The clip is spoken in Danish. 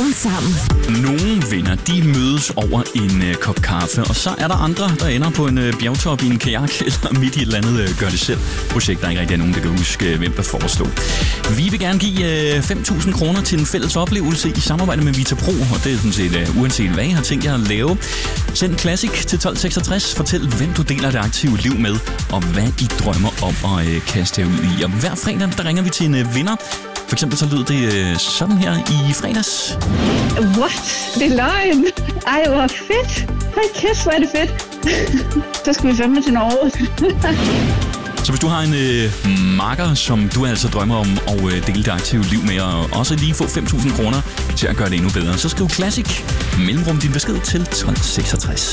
morgen sammen. Nogle venner, de mødes over en kop kaffe, og så er der andre, der ender på en bjergtop i en kajak, eller midt i et eller andet gør-det-selv-projekt, der ikke rigtig er nogen, der kan huske, hvem der foreslog. Vi vil gerne give 5.000 kroner til en fælles oplevelse i samarbejde med Vita Pro, og det er sådan set uanset hvad I har tænkt jer at lave. Send Classic til 1266. Fortæl, hvem du deler det aktive liv med, og hvad I drømmer om at kaste jer ud i. Og hver fredag, der ringer vi til en vinder. For eksempel så lød det sådan her i fredags. What? Det er løgn. Ej, hvor fedt. Hold kæft, hvor er det fedt. Så skal vi fandme til Norge. Så hvis du har en makker, som du altså drømmer om at dele det aktive liv med, og også lige få 5.000 kroner til at gøre det endnu bedre, så skriv Classic mellemrum din besked til 1266.